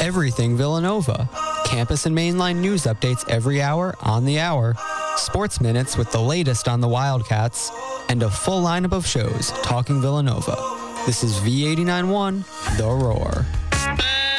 everything Villanova. Campus and mainline news updates every hour on the hour. Sports Minutes with the latest on the Wildcats. And a full lineup of shows talking Villanova. This is V89.1, The Roar.